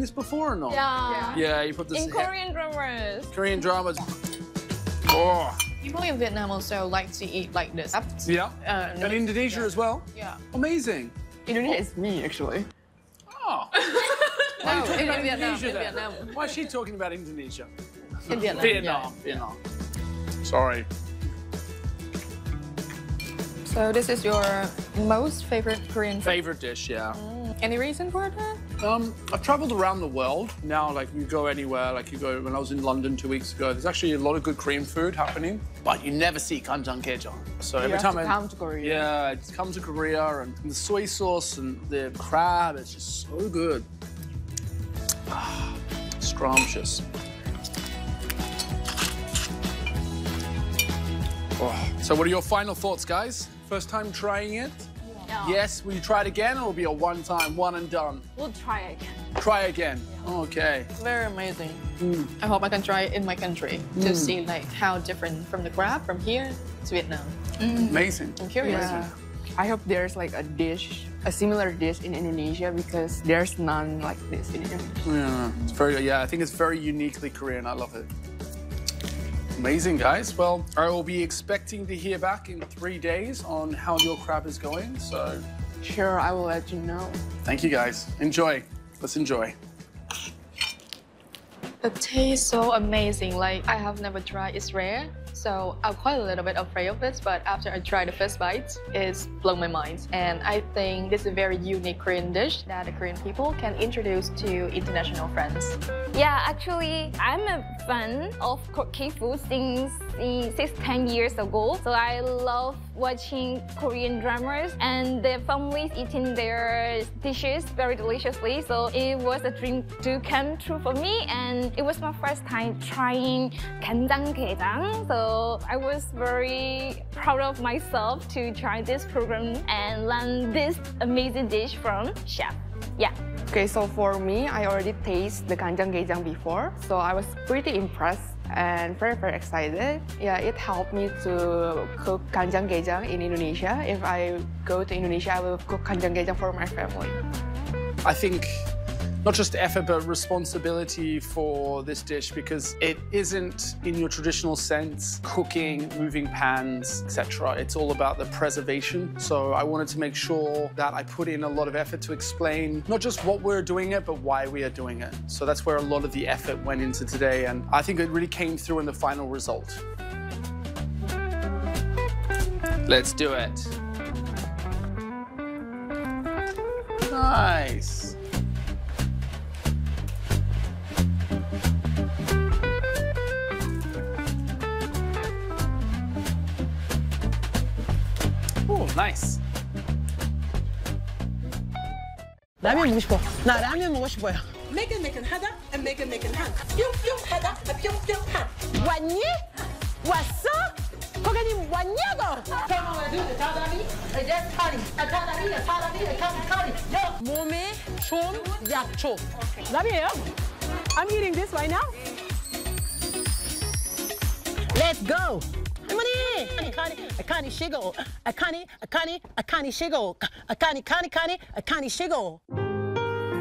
this before or not? Yeah. Yeah, you put this In Korean dramas. Korean dramas. Oh. People in Vietnam also like to eat like this. Yeah. And Indonesia as well? Yeah. Amazing. Indonesia is me, actually. Oh. No, in Vietnam. Indonesia In then? Vietnam. Why is she talking about Indonesia? In Vietnam. Vietnam. Yeah. Vietnam. Sorry. So this is your most favorite Korean food? Favorite dish, yeah. Any reason for that? I've traveled around the world. Now, like, you go anywhere, like you go, when I was in London 2 weeks ago, there's actually a lot of good Korean food happening, but you never see kanjanggaejeong. So every time I come to Korea. Yeah, I come to Korea, and the soy sauce and the crab, it's just so good. Scrumptious. Oh. So what are your final thoughts, guys? First time trying it? Yeah. Yes, will you try it again, or will it be a one-time, one and done? We'll try again. Try again. Okay. Very amazing. I hope I can try it in my country to see like how different from the crab from here to Vietnam. Amazing. I'm curious. Yeah. I hope there's like a dish, a similar dish in Indonesia, because there's none like this in Indonesia. Yeah, it's very, I think it's very uniquely Korean. I love it. Amazing, guys. Well, I will be expecting to hear back in 3 days on how your crab is going. So, Sure, I will let you know. thank you, guys. Enjoy. Let's enjoy. The taste so amazing. Like I have never tried. It's rare, so I'm quite a little bit afraid of it. But after I tried the first bite, it's blown my mind. And I think this is a very unique Korean dish that the Korean people can introduce to international friends. Yeah, actually, I'm a fan of K-food since 10 years ago. So I love watching Korean dramas and the families eating their dishes very deliciously. So it was a dream to come true for me, and it was my first time trying 간장게장. So I was very proud of myself to try this program and learn this amazing dish from chef. Yeah. Okay, so for me, I already tasted the kanjanggaejeong before, so I was pretty impressed and very, very excited. Yeah, it helped me to cook kanjanggaejeong in Indonesia. If I go to Indonesia, I will cook kanjanggaejeong for my family. I think not just effort, but responsibility for this dish, because it isn't, in your traditional sense, cooking, moving pans, etc. It's all about the preservation. So I wanted to make sure that I put in a lot of effort to explain not just what we're doing it, but why we are doing it. So that's where a lot of the effort went into today, and I think it really came through in the final result. Let's do it. Nice. Oh, nice. 라면 먹고 싶어. 나 라면 먹고 싶어요. Make it 하다 and make it 한. 뿅뿅 하다 뿅뿅 한. 왔니? 왔어? 고객님 왔냐고? 몸에 좋은 약초. 라면이에요? I'm eating this right now. Let's go. 할머니! 아카니 시고. 아카니 시고. 아카니 시고.